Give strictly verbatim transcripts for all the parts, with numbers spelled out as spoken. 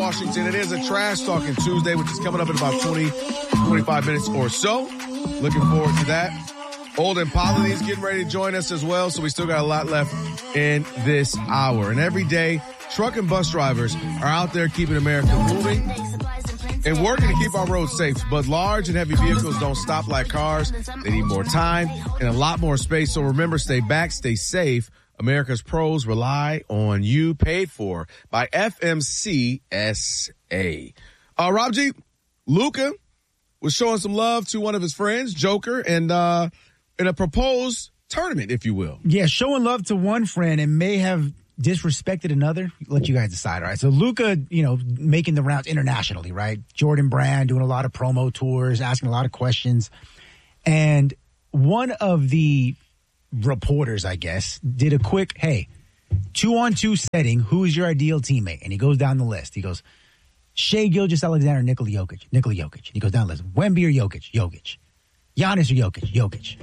Washington. It is a Trash Talking Tuesday, which is coming up in about twenty, twenty-five minutes or so. Looking forward to that. Old and Polity is getting ready to join us as well, so we still got a lot left in this hour. And every day, truck and bus drivers are out there keeping America moving and working to keep our roads safe. But large and heavy vehicles don't stop like cars. They need more time and a lot more space. So remember, stay back, stay safe. America's pros rely on you. Paid for by F M C S A. Uh, Rob G, Luka was showing some love to one of his friends, Joker, and uh, in a proposed tournament, if you will. Yeah, showing love to one friend and may have disrespected another. Let you guys decide, all right? So Luka, you know, making the rounds internationally, right? Jordan Brand doing a lot of promo tours, asking a lot of questions. And one of the reporters, I guess, did a quick, hey, two-on-two setting, who is your ideal teammate? And he goes down the list. He goes, Shai Gilgeous-Alexander, Nikola Jokic, Nikola Jokic. He goes down the list. Wemby or Jokic, Jokic. Giannis or Jokic, Jokic.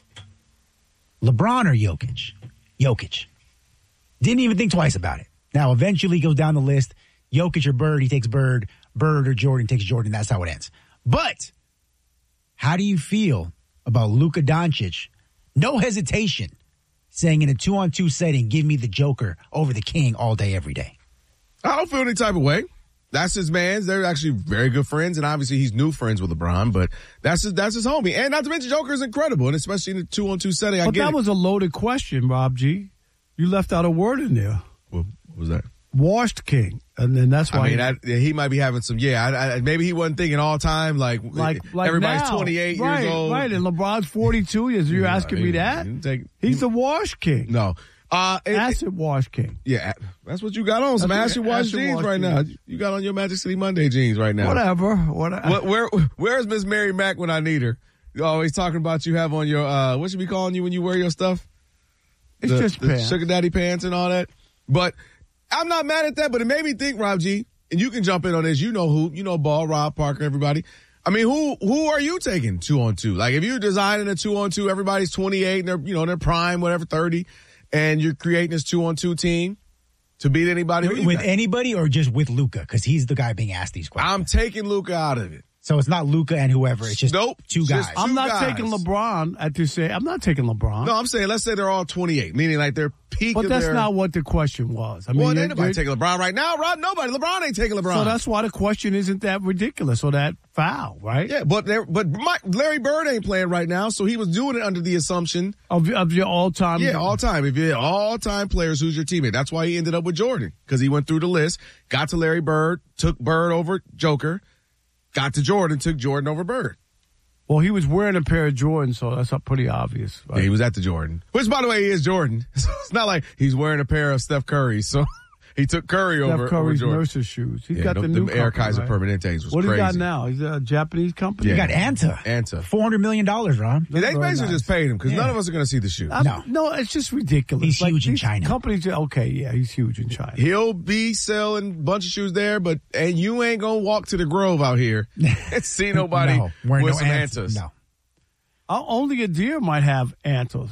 LeBron or Jokic, Jokic. Didn't even think twice about it. Now, eventually he goes down the list. Jokic or Bird, he takes Bird. Bird or Jordan takes Jordan. That's how it ends. But how do you feel about Luka Doncic? No hesitation, saying in a two-on-two setting, give me the Joker over the King all day, every day. I don't feel any type of way. That's his man. They're actually very good friends, and obviously he's new friends with LeBron, but that's his, that's his homie. And not to mention, Joker is incredible, and especially in a two-on-two setting. I but get that it. was a loaded question, Rob G. You left out a word in there. What was that? Washed King, and then that's why. I mean, I, he might be having some. Yeah, I, I, maybe he wasn't thinking all time. Like, like, like everybody's now. twenty-eight right, years old, right? And LeBron's forty-two years. You're yeah, asking he, me that? He take, He's the Wash King. No, uh, it, acid Wash King. Yeah, that's what you got on. Some That's acid what- wash acid jeans wash right now. jeans. You got on your Magic City Monday jeans right now. Whatever. Whatever. What, where where's Miss Mary Mack when I need her? You're always talking about you have on your uh, what should be calling you when you wear your stuff? It's the, just the pants. sugar daddy pants and all that. But I'm not mad at that, but it made me think, Rob G, and you can jump in on this. You know who, you know Ball, Rob, Parker, everybody. I mean, who who are you taking two on two? Like if you're designing a two on two, everybody's twenty-eight and they're, you know, they're prime, whatever, thirty, and you're creating this two on two team to beat anybody. With, with anybody or just with Luka? Because he's the guy being asked these questions. I'm taking Luka out of it. So it's not Luka and whoever. It's just nope, two guys. Just two I'm not guys. taking LeBron at this say. I'm not taking LeBron. No, I'm saying let's say they're all twenty-eight, meaning like they're peak. But of that's their, not what the question was. I mean, well, you're- ain't nobody you're- taking LeBron right now, Rob. Nobody. LeBron ain't taking LeBron. So that's why the question isn't that ridiculous or that foul, right? Yeah, but there, but Mike, Larry Bird ain't playing right now, so he was doing it under the assumption Of, of your all-time. Yeah, all time. If you're all time players, who's your teammate? That's why he ended up with Jordan, because he went through the list, got to Larry Bird, took Bird over Joker, got to Jordan, took Jordan over Bird. Well, he was wearing a pair of Jordans, so that's pretty obvious. Right? Yeah, he was at the Jordan, which, by the way, he is Jordan. So it's not like he's wearing a pair of Steph Curry's. So he took Curry Steph over, Curry's over Jordan. Nurse's shoes. He's Yeah, got them, the new them Air company, Kaiser right? Permanentes was What do crazy. you got now? He's a Japanese company. You got Anta. Anta. four hundred million dollars, Ron. Yeah, they Very basically nice. just paid him because Yeah. none of us are going to see the shoes. I'm- No. no, it's just ridiculous. He's huge in these China. Companies, okay, yeah, he's huge in China. He'll be selling a bunch of shoes there, but and you ain't gonna walk to the Grove out here and see nobody No, wearing with no some Anta. Antas. No. Uh, only a deer might have antlers.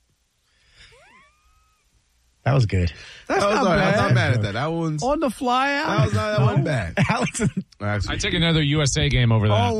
That was good. That's That was not all right. bad. I'm not mad at that. That one's On the fly out. that was not that wasn't bad. Alex. Actually. I take another U S A game over that. Oh,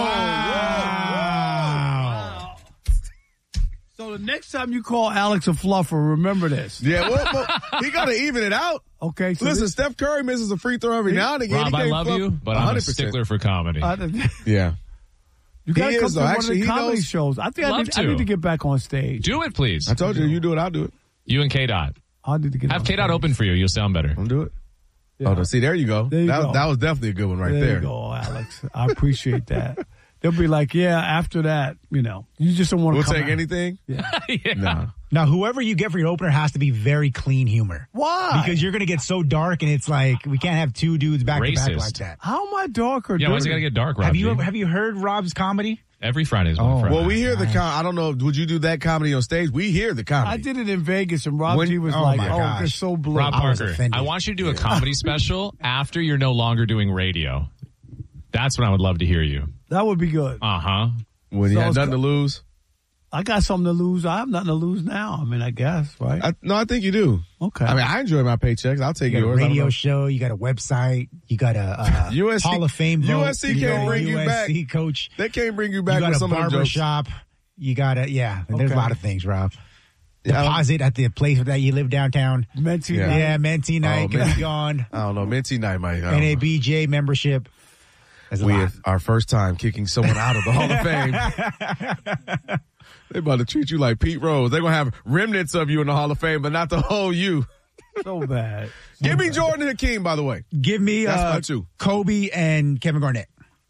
wow. Wow. So the next time you call Alex a fluffer, remember this. Yeah, well, well, he got to even it out. Okay, so Listen, this, Steph Curry misses a free throw every now and again. Rob, He I can't love flip you, but I'm a one hundred percent. stickler for comedy. uh, Yeah. you got He to come is, to though. one Actually, of he the comedy knows- shows. I think I Love need, I to. need to get back on stage. Do it, please. I told you, you do it, I'll do it. You and K Dot. I need to get Have on K Dot stage. open for you. You'll sound better. I'll do it. Yeah. Oh, no, see, there you go. There you that, go. that was definitely a good one right there. there. you go, Alex. I appreciate that. They'll be like, yeah, after that, you know, you just don't want to We'll come take out. anything? Yeah. yeah. No. Now, whoever you get for your opener has to be very clean humor. Why? Because you're going to get so dark, and it's like, we can't have two dudes back to back Racist. like that. How am I dark or Yeah, why's it dirty? got to get dark, Rob? Have you G? ever, have you heard Rob's comedy? Every Friday's one Oh. Friday. Well, we hear the com- I don't know. Would you do that comedy on stage? We hear the comedy. I did it in Vegas, and Rob When- G was oh like, my oh, gosh. they're so blue. Rob I was Parker, offended. I want you to do a comedy special after you're no longer doing radio. That's when I would love to hear you. That would be good. Uh huh. When you So had it's nothing to co- lose. I got something to lose. I have nothing to lose now. I mean, I guess, right? I, no, I think you do. Okay. I mean, I enjoy my paychecks. I'll take You got a yours. I don't radio know. show. You got a website. You got a uh, U S C Hall of Fame vote. U S C you can't got a bring you back. U S C coach. They can't bring you You back got with a some of them barber jokes. shop. You got a yeah. There's Okay. a lot of things, Rob. Yeah, I don't- Deposit at the place that you live downtown. Menti Yeah. night. Yeah, Menti night Oh, can man. be gone. I don't know. Minty night might. I don't N A know. B J membership. That's a We lot. have our first time kicking someone out of the Hall of Fame. They about to treat you like Pete Rose. They're gonna have remnants of you in the Hall of Fame, but not the whole you. So bad. Give me Jordan Hakeem, by the way. Give me That's uh, my two. Kobe and Kevin Garnett.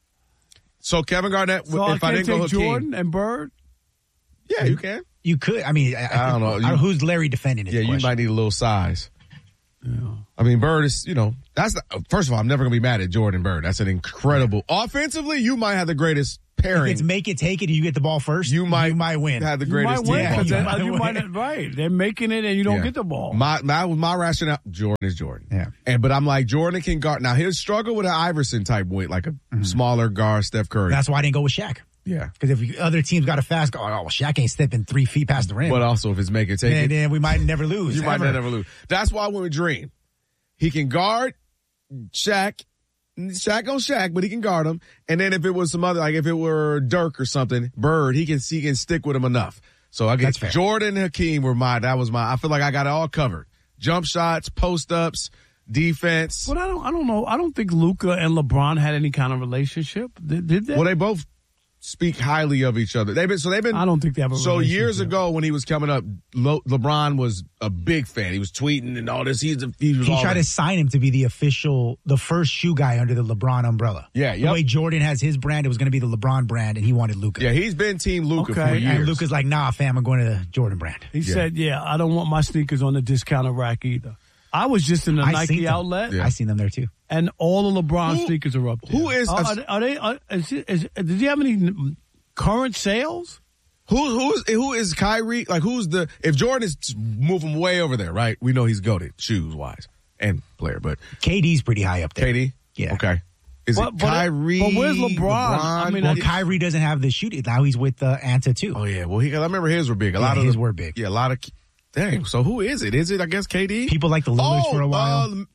So Kevin Garnett, So I if I, can't didn't go take Hakeem, Jordan and Bird? yeah, you can. You could. I mean, I, I don't know. You- who's Larry defending? Is Yeah, the you question. might need a little size. Yeah. I mean, Bird is, you know, that's the, first of all, I'm never gonna be mad at Jordan Bird. That's an incredible. Offensively, you might have the greatest If pairing. it's make it, take it, and you get the ball first. You might you might win. have the You greatest might win. team. 'cause Yeah, they- you might you win. might- right. They're making it and you don't Yeah. get the ball. My my my rationale, Jordan is Jordan. Yeah. And but I'm like Jordan can guard. Now he'll struggle with an Iverson type weight, like a Mm-hmm. smaller guard, Steph Curry. That's why I didn't go with Shaq. yeah. Because if you, other teams got a fast guard, oh, well, Shaq ain't stepping three feet past the rim. But also if it's make it take and it, then we might never lose. you might ever. not ever lose. That's why I went with Dream. He can guard Shaq. Shaq on Shaq, but he can guard him. And then if it was some other, like if it were Dirk or something, Bird, he can he can stick with him enough. So I That's get fair. Jordan and Hakeem were my. That was my. I feel like I got it all covered. Jump shots, post ups, defense. But I don't I don't know. I don't think Luka and LeBron had any kind of relationship. Did, did they? Well, they both speak highly of each other. They've been so they've been. I don't think they have a So years relationship. ago when he was coming up, Le, LeBron was a big fan. He was tweeting and all this. He's a, he was He all tried that. to sign him to be the official, the first shoe guy under the LeBron umbrella. Yeah, The yep. way Jordan has his brand, it was going to be the LeBron brand, and he wanted Luka. Yeah, he's been Team Luka Okay. for years. And Luka's like, nah, fam, I'm going to the Jordan brand. He Yeah. said, "Yeah, I don't want my sneakers on the discounted rack either." I was just in the I seen Nike them. outlet, Yeah. I seen them there too. and all the LeBron Who- sneakers are up there. who is- Are, are, are they? Are, is, is, did he have any current sales? Who who is who is Kyrie? Like who's the if Jordan is moving way over there, right? We know he's goated shoes wise and player, but K D's pretty high up there. K D, Yeah. okay. Is But- it but it- Kyrie? but where's LeBron? I mean, Well, I- Kyrie doesn't have the shooting. Now he's with uh, Anta too. oh yeah, well he I remember his were big. A Yeah, lot of his them- were big. Yeah, a lot of. Dang, so who is it? Is it I guess K D? People like the Lillards oh, for a while. Uh,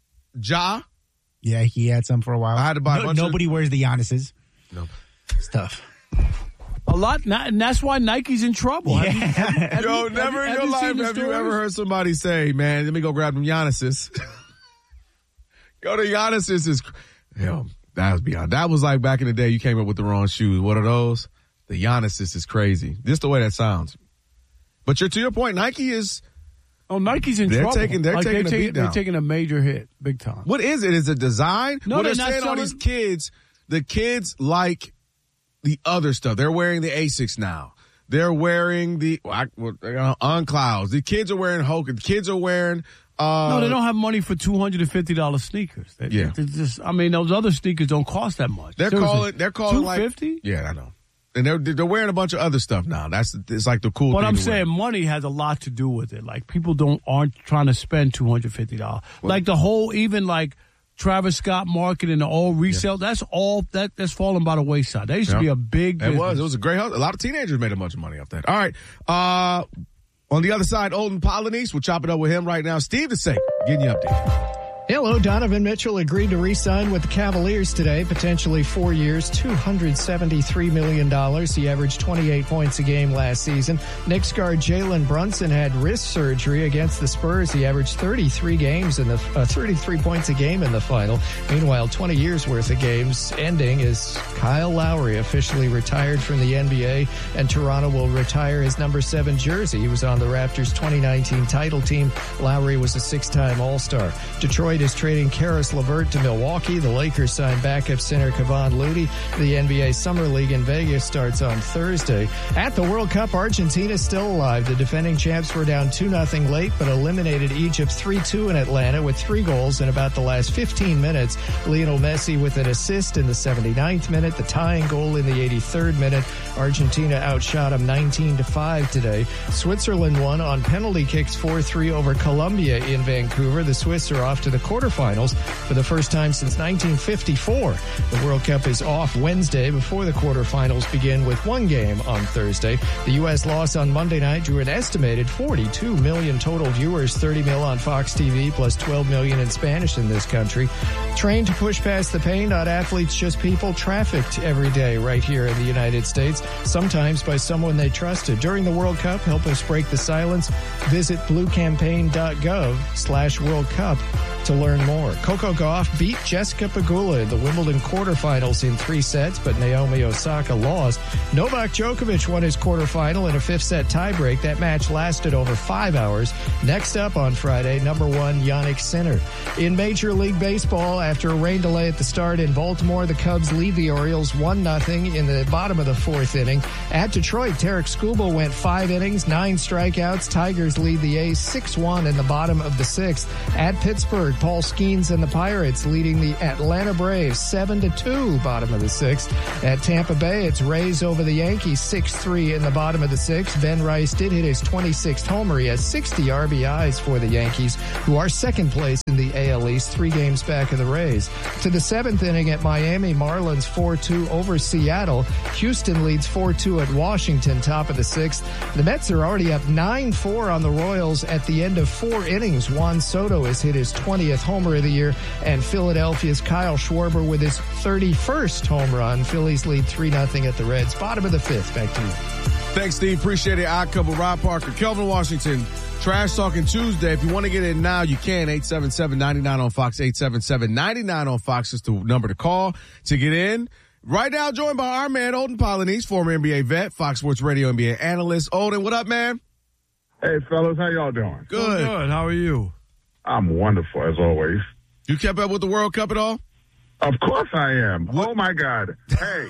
Ja. Yeah, he had some for a while. I had to buy a No- bunch of- Nobody wears the Giannis's. No. It's tough. A lot, not, and that's why Nike's in trouble. Have you- have you- have Yo, you- never have in you your seen life the have you stories? ever heard somebody say, "Man, let me go grab them Giannis's." Go to Giannis's is, yo, that was beyond. That was like back in the day. You came up with the wrong shoes. What are those? The Giannis's is crazy. Just the way that sounds. But you're to your point. Nike is. Oh, Nike's in They're trouble. taking- they're Like, taking a taking, beat they're down. taking a major hit, big time. What is it? Is it design? No, well, they're they're not saying all selling- these kids. The kids like the other stuff. They're wearing the Asics now. They're wearing the well, I, well, uh, Unclouds. The kids are wearing Hoka. The kids are wearing. Uh, No, they don't have money for two hundred and fifty dollars sneakers. They, Yeah. they just, I mean, those other sneakers don't cost that much. They're Seriously. calling. They're calling like two fifty. Yeah, I know. And they're they're wearing a bunch of other stuff now. That's it's like the cool. But thing I'm to saying wear. money has a lot to do with it. Like people don't aren't trying to spend two hundred fifty dollars. Like the whole even like Travis Scott market and the all resale. That's all that that's fallen by the wayside. That used to Yeah. be a big. It business. was. It was a great house. A lot of teenagers made a bunch of money off that. All right. Uh, on the other side, Olden Polynice. We'll chop it up with him right now. Steve DeSager, getting you updated. Hello, Donovan Mitchell agreed to re-sign with the Cavaliers today, potentially four years, two hundred seventy-three million dollars. He averaged twenty-eight points a game last season. Knicks guard Jalen Brunson had wrist surgery against the Spurs. He averaged thirty-three games in the uh, thirty-three points a game in the final. Meanwhile, twenty years worth of games ending as Kyle Lowry officially retired from the N B A, and Toronto will retire his number seven jersey. He was on the Raptors' twenty nineteen title team. Lowry was a six-time All-Star. Detroit is trading Karis LeVert to Milwaukee. The Lakers signed backup center Kevon Looney. The N B A Summer League in Vegas starts on Thursday. At the World Cup, Argentina is still alive. The defending champs were down two nothing late, but eliminated Egypt three two in Atlanta with three goals in about the last fifteen minutes. Lionel Messi with an assist in the seventy-ninth minute, the tying goal in the eighty-third minute. Argentina outshot them nineteen to five today. Switzerland won on penalty kicks four three over Colombia in Vancouver. The Swiss are off to the quarterfinals for the first time since nineteen fifty-four. The World Cup is off Wednesday before the quarterfinals begin with one game on Thursday. The U S loss on Monday night drew an estimated forty-two million total viewers, thirty mil on Fox T V, plus twelve million in Spanish in this country. Trained to push past the pain, not athletes, just people trafficked every day right here in the United States, sometimes by someone they trusted. During the World Cup, help us break the silence. Visit bluecampaign.gov slash World Cup to learn more. Coco Gauff beat Jessica Pegula in the Wimbledon quarterfinals in three sets, but Naomi Osaka lost. Novak Djokovic won his quarterfinal in a fifth-set tiebreak. That match lasted over five hours. Next up on Friday, number one, Jannik Sinner. In Major League Baseball, after a rain delay at the start in Baltimore, the Cubs lead the Orioles one nothing in the bottom of the fourth inning. At Detroit, Tarek Skubal went five innings, nine strikeouts. Tigers lead the A's six one in the bottom of the sixth. At Pittsburgh, Paul Skeens and the Pirates leading the Atlanta Braves seven to two, bottom of the sixth. At Tampa Bay, it's Rays over the Yankees six three in the bottom of the sixth. Ben Rice did hit his twenty-sixth homer. He has sixty R B Is for the Yankees, who are second place in the A L East, three games back of the Rays. To the seventh inning at Miami, Marlins four two over Seattle. Houston leads four two at Washington, top of the sixth. The Mets are already up nine four on the Royals at the end of four innings. Juan Soto has hit his twentieth homer of the year, and Philadelphia's Kyle Schwarber with his thirty-first home run. Phillies lead three nothing at the Reds. Bottom of the fifth. Back to you. Thanks, Steve. Appreciate it. Odd Couple, Rob Parker, Kelvin Washington. Trash Talking Tuesday. If you want to get in now, you can. eight seven seven, nine nine on Fox. eight seven seven, nine nine on Fox is the number to call to get in. Right now, joined by our man, Olden Polynice, former N B A vet, Fox Sports Radio N B A analyst. Olden, what up, man? Hey, fellas. How y'all doing? Good. Good. How are you? I'm wonderful, as always. You kept up with the World Cup at all? Of course I am. What? Oh, my God. Hey,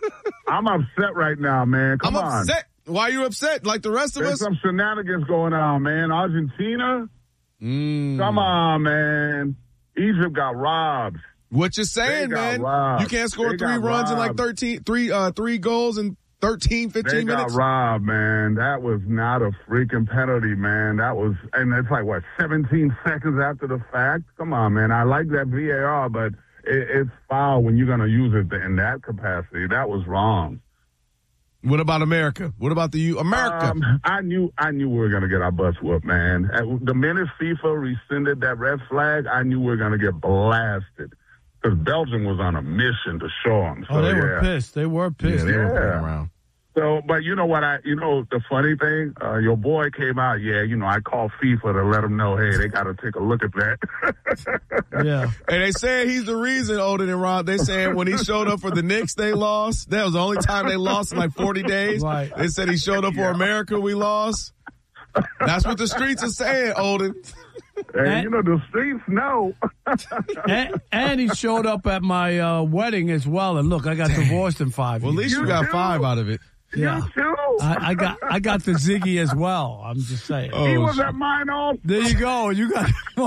I'm upset right now, man. Come I'm on. upset. Why are you upset? Like the rest of There's us? some shenanigans going on, man. Argentina? Mm. Come on, man. Egypt got robbed. What you saying, They got man? robbed. You can't score They three got runs in like robbed. thirteen, three, uh, three goals in thirteen, They fifteen got minutes? robbed, man. That was not a freaking penalty, man. That was, and it's like, what, seventeen seconds after the fact? Come on, man. I like that V A R, but it, it's foul when you're going to use it in that capacity. That was wrong. What about America? What about the U? America? Um, I knew I knew we were going to get our butts whooped, man. At the minute FIFA rescinded that red flag, I knew we were going to get blasted. Because Belgium was on a mission to show them. So, Oh, they yeah. were pissed. They were pissed. yeah, they were yeah. playing around. So, but you know what? I, you know, the funny thing, uh, your boy came out. Yeah, you know, I called FIFA to let them know, hey, they got to take a look at that. Yeah. And they said he's the reason, Olden and Rob. They said when he showed up for the Knicks, they lost. That was the only time they lost in like forty days. Right. They said he showed up for America, we lost. That's what the streets are saying, Olden. And, you know, the streets know. and, and he showed up at my uh, wedding as well. And look, I got divorced in five Well, at years. least you You got too. five out of it. Yeah. You too. I, I got I got the Ziggy as well. I'm just saying. Oh, he was shit. at mine all. There you go. You got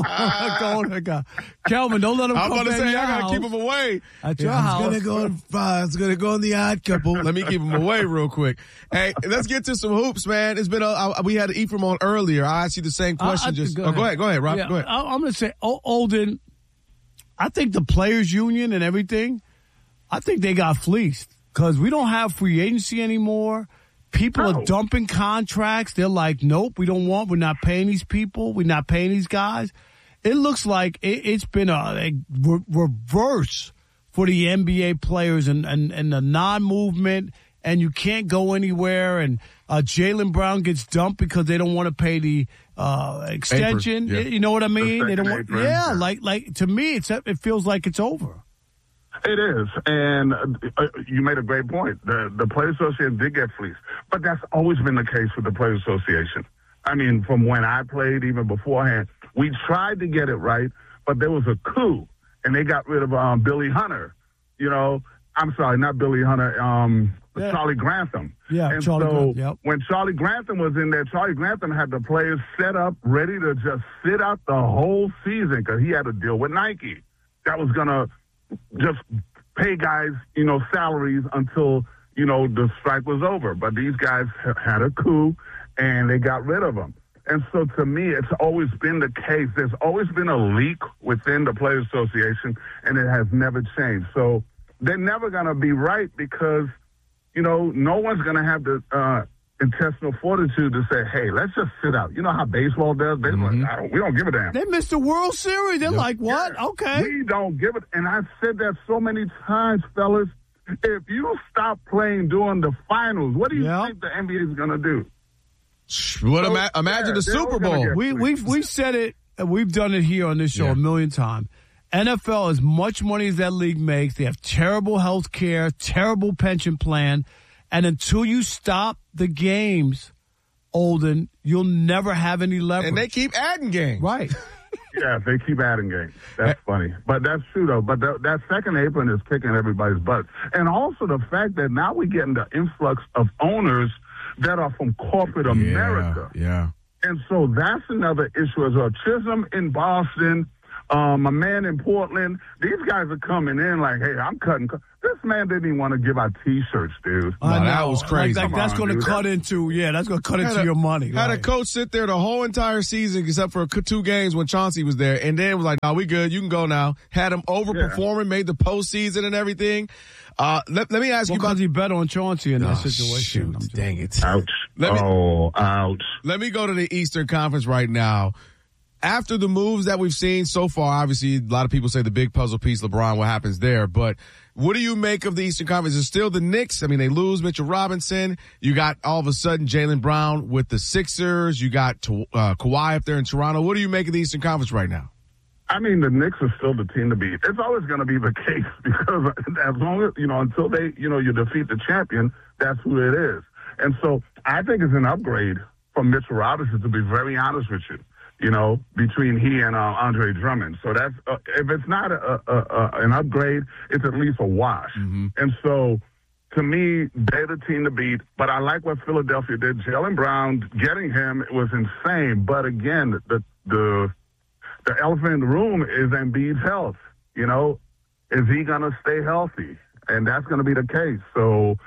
going. I got Kelvin. Don't let him I'm come about to in say, your I got to house. keep him away. At your Yeah, house. It's going to go in five. It's going to go in the Odd Couple. Let me keep him away real quick. Hey, let's get to some hoops, man. It's been a, I, we had Ephraim on earlier. I asked you the same question. I- I- just go oh, go ahead, go ahead, Rob. Yeah, Go ahead. I, I'm going to say, oh, Olden, I think the players' union and everything, I think they got fleeced because we don't have free agency anymore. People No. are dumping contracts. They're like, nope, we don't want, we're not paying these people. We're not paying these guys. It looks like it, it's been a, a re- reverse for the N B A players and, and, and the non-movement, and you can't go anywhere. And uh, Jaylen Brown gets dumped because they don't want to pay the uh, extension. yeah. You know what I mean? They don't want, apron, yeah, yeah. like like to me, it's it feels like it's over. It is, and uh, you made a great point. The the Players Association did get fleeced, but that's always been the case with the Players Association. I mean, from when I played, even beforehand, we tried to get it right, but there was a coup, and they got rid of um, Billy Hunter. You know, I'm sorry, not Billy Hunter, um, Yeah. Charlie Grantham. Yeah, and Charlie so Grantham, yep. when Charlie Grantham was in there, Charlie Grantham had the players set up, ready to just sit out the whole season because he had to deal with Nike. That was going to just pay guys, you know, salaries until, you know, the strike was over. But these guys had a coup, and they got rid of them. And so to me, it's always been the case. There's always been a leak within the Players Association, and it has never changed. So they're never going to be right because, you know, no one's going to have the uh, intestinal fortitude to say, hey, let's just sit out. You know how baseball does? Baseball, Mm-hmm. I don't, we don't give a damn. They missed the World Series. They're Yep. like, what? Yeah, Okay. We don't give it. And I've said that so many times, fellas. If you stop playing during the finals, what do you Yep. think the N B A is going to do? What So, ima- imagine yeah, the they're Super gonna Bowl. get- We, we've, we've said it, and we've done it here on this show Yeah. a million times. N F L, as much money as that league makes, they have terrible health care, terrible pension plan, and until you stop the games, Olden, you'll never have any leverage. And they keep adding games. Right. Yeah, they keep adding games. That's funny. But that's true, though. But that, that second apron is kicking everybody's butt. And also the fact that now we're getting the influx of owners that are from corporate America. Yeah. And so that's another issue as well. Chisholm in Boston, um, a man in Portland, these guys are coming in like, hey, I'm cutting. Co-. This man didn't even want to give out T-shirts, dude. I No, that know. was crazy. Like, like, that's Come on, going to dude. cut into, yeah, that's going to cut Had into a- your money. Had a right. coach sit there the whole entire season except for two games when Chauncey was there, and then was like, "No, we good. You can go now." Had him overperforming, made the postseason and everything. Uh, let, let me ask Well, you about. because he bet on Chauncey in that Oh, situation. shoot, I'm just- dang it! Ouch. Let me- oh, ouch. Let me go to the Eastern Conference right now. After the moves that we've seen so far, obviously a lot of people say the big puzzle piece, LeBron, what happens there. But what do you make of the Eastern Conference? It's still the Knicks. I mean, they lose Mitchell Robinson. You got all of a sudden Jaylen Brown with the Sixers. You got uh, Kawhi up there in Toronto. What do you make of the Eastern Conference right now? I mean, the Knicks are still the team to beat. It's always going to be the case because as long as, you know, until they, you know, you defeat the champion, that's who it is. And so I think it's an upgrade from Mitchell Robinson, to be very honest with you, you know, between he and uh, Andre Drummond. So that's, uh, if it's not a, a, a, an upgrade, it's at least a wash. Mm-hmm. And so to me, they're the team to beat. But I like what Philadelphia did. Jaylen Brown, getting him was insane. But again, the, the, The elephant in the room is Embiid's health. You know, is he going to stay healthy? And that's going to be the case. So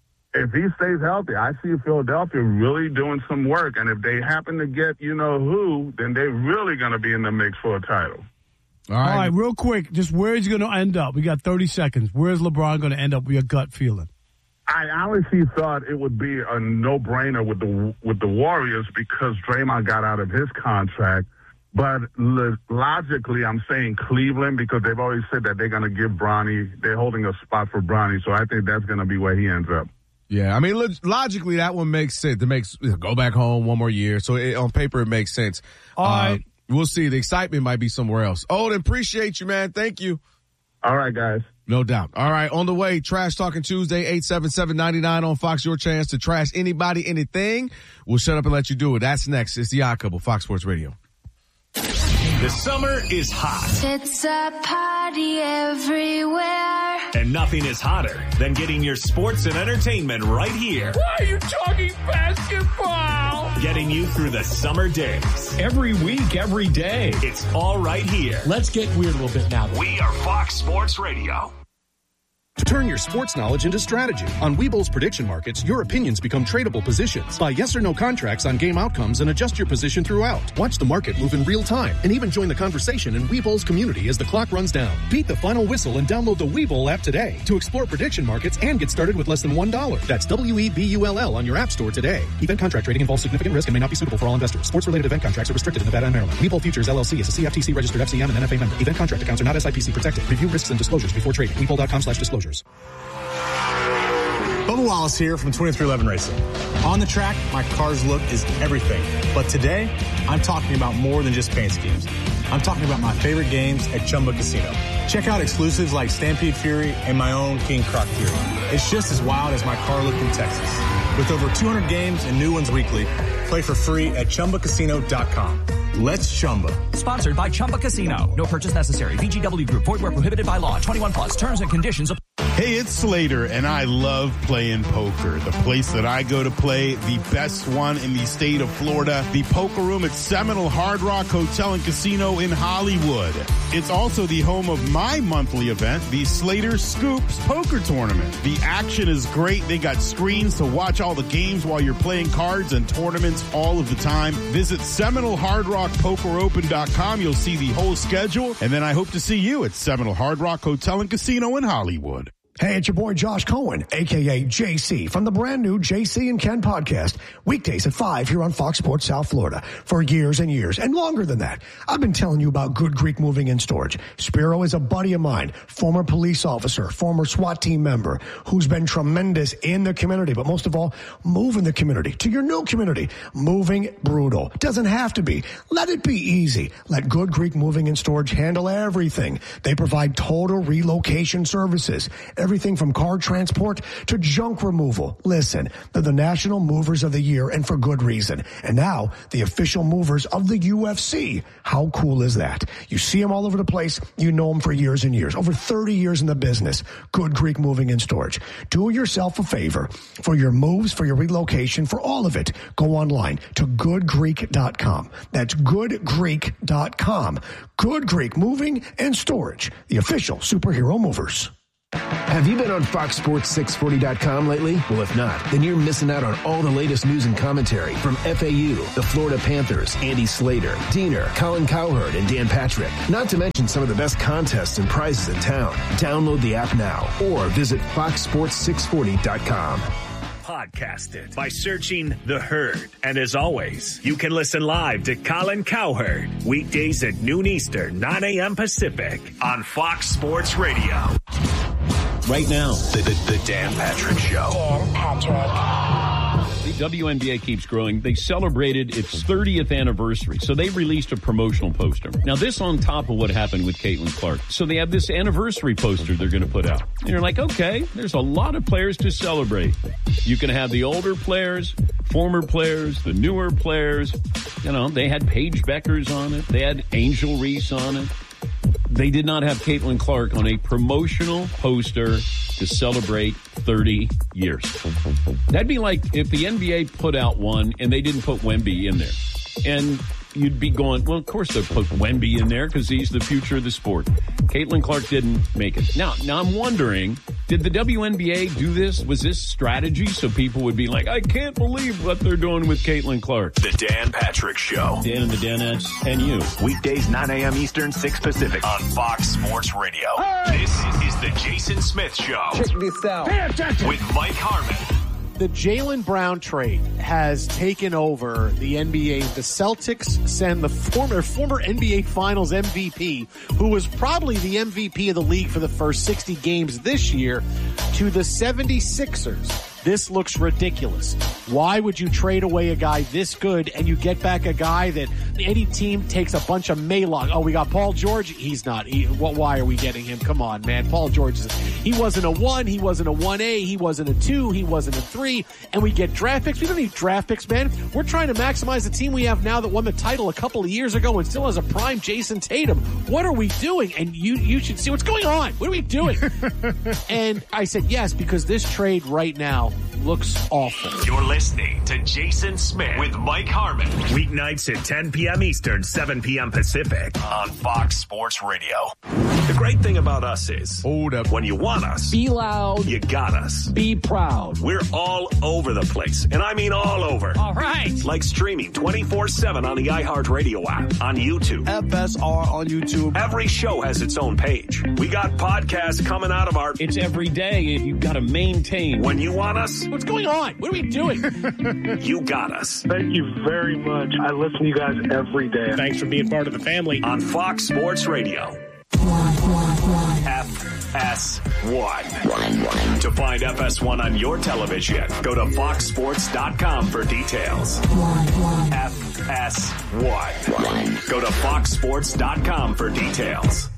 if he stays healthy, I see Philadelphia really doing some work. And if they happen to get, you know who, then they're really going to be in the mix for a title. All right. All right, real quick, just where is he going to end up? We got thirty seconds. Where's LeBron going to end up with your gut feeling? I honestly thought it would be a no-brainer with the with the Warriors because Draymond got out of his contract. But lo- logically, I'm saying Cleveland because they've always said that they're going to give Bronny, they're holding a spot for Bronny. So I think that's going to be where he ends up. Yeah, I mean, log- logically, that one makes sense. It makes go back home one more year. So it, on paper, it makes sense. All uh, right. We'll see. The excitement might be somewhere else. Odin, appreciate you, man. Thank you. All right, guys. No doubt. All right, on the way, Trash Talking Tuesday, eight seven seven, nine nine on Fox. Your chance to trash anybody, anything. We'll shut up and let you do it. That's next. It's the Odd Couple, Fox Sports Radio. The summer is hot, It's a party everywhere. and nothing is hotter than getting your sports and entertainment right here. Why are you talking basketball? Getting you through the summer days. Every week, every day. It's all right here. Let's get weird a little bit now. We are Fox Sports Radio. Turn your sports knowledge into strategy. On Webull's prediction markets, your opinions become tradable positions. Buy yes or no contracts on game outcomes and adjust your position throughout. Watch the market move in real time and even join the conversation in Webull's community as the clock runs down. Beat the final whistle and download the Webull app today to explore prediction markets and get started with less than one dollar. That's W E B U L L on your app store today. Event contract trading involves significant risk and may not be suitable for all investors. Sports-related event contracts are restricted in Nevada and Maryland. Webull Futures L L C is a C F T C registered F C M and N F A member. Event contract accounts are not S I P C protected. Review risks and disclosures before trading. Webull.com slash disclosures. Bubba Wallace here from twenty-three eleven Racing. On the track, my car's look is everything. But today, I'm talking about more than just paint schemes. I'm talking about my favorite games at Chumba Casino. Check out exclusives like Stampede Fury and my own King Croc Fury. It's just as wild as my car looked in Texas. With over two hundred games and new ones weekly, play for free at Chumba Casino dot com. Let's Chumba. Sponsored by Chumba Casino. No purchase necessary. V G W Group. Void where prohibited by law. twenty-one plus. Terms and conditions apply. Hey, it's Slater, and I love playing poker. The place that I go to play, the best one in the state of Florida, the Poker Room at Seminole Hard Rock Hotel and Casino in Hollywood. It's also the home of my monthly event, the Slater Scoops Poker Tournament. The action is great. They got screens to watch all the games while you're playing cards and tournaments all of the time. Visit Seminole Hard Rock Poker Open dot com. You'll see the whole schedule, and then I hope to see you at Seminole Hard Rock Hotel and Casino in Hollywood. Hey, it's your boy Josh Cohen, a k a. J C, from the brand new J C and Ken podcast, weekdays at five here on Fox Sports South Florida. For years and years, and longer than that, I've been telling you about Good Greek Moving and Storage. Spiro is a buddy of mine, former police officer, former SWAT team member, who's been tremendous in the community, but most of all, moving the community to your new community. Moving brutal. Doesn't have to be. Let it be easy. Let Good Greek Moving and Storage handle everything. They provide total relocation services. Everything from car transport to junk removal. Listen, they're the National Movers of the Year, and for good reason. And now, the official movers of the U F C. How cool is that? You see them all over the place. You know them for years and years. Over thirty years in the business. Good Greek Moving and Storage. Do yourself a favor. For your moves, for your relocation, for all of it, go online to good greek dot com. That's good greek dot com. Good Greek Moving and Storage. The official superhero movers. Have you been on Fox Sports six forty dot com lately? Well, if not, then you're missing out on all the latest news and commentary from F A U, the Florida Panthers, Andy Slater, Diener, Colin Cowherd, and Dan Patrick. Not to mention some of the best contests and prizes in town. Download the app now or visit fox sports six forty dot com. Podcast it by searching The Herd. And as always, you can listen live to Colin Cowherd weekdays at noon Eastern, nine a.m. Pacific on Fox Sports Radio. Right now, the, the, the Dan Patrick Show. Dan Patrick. The W N B A keeps growing. They celebrated its thirtieth anniversary, so they released a promotional poster. Now, this on top of what happened with Caitlin Clark. So they have this anniversary poster they're going to put out. And you're like, okay, there's a lot of players to celebrate. You can have the older players, former players, the newer players. You know, they had Paige Beckers on it. They had Angel Reese on it. They did not have Caitlin Clark on a promotional poster to celebrate thirty years. That'd be like if the N B A put out one and they didn't put Wemby in there. And you'd be going, well, of course they'll put Wemby in there because he's the future of the sport. Caitlin Clark didn't make it. Now, now I'm wondering, did the W N B A do this? Was this strategy so people would be like, I can't believe what they're doing with Caitlin Clark? The Dan Patrick Show. Dan and the Danettes and you. Weekdays, nine a.m. Eastern, six Pacific on Fox Sports Radio. Hey! This is the Jason Smith Show. Check this out. Pay attention. With Mike Harmon. The Jaylen Brown trade has taken over the N B A. The Celtics send the former former N B A Finals M V P, who was probably the M V P of the league for the first sixty games this year, to the seventy-sixers. This looks ridiculous. Why would you trade away a guy this good and you get back a guy that any team takes a bunch of Maylog? Oh, we got Paul George. He's not. He, what, why are we getting him? Come on, man. Paul George, is, he wasn't a one. He wasn't a one A. He wasn't a two. He wasn't a three. And we get draft picks. We don't need draft picks, man. We're trying to maximize the team we have now that won the title a couple of years ago and still has a prime Jason Tatum. What are we doing? And you, you should see what's going on. What are we doing? And I said yes, because this trade right now looks awful. You're listening to Jason Smith with Mike Harmon. Weeknights at ten p.m. Eastern, seven p.m. Pacific on Fox Sports Radio. The great thing about us is, hold up, when you want us, be loud, you got us. Be proud. We're all over the place, and I mean all over. All right. Like streaming twenty-four seven on the iHeartRadio app, on YouTube. F S R on YouTube. Every show has its own page. We got podcasts coming out of our... It's every day, and you've got to maintain. When you want us... What's going on? What are we doing? You got us. Thank you very much. I listen to you guys every day. Thanks for being part of the family. On Fox Sports Radio. F S one. To find F S one on your television, go to fox sports dot com for details. F S one. Go to fox sports dot com for details.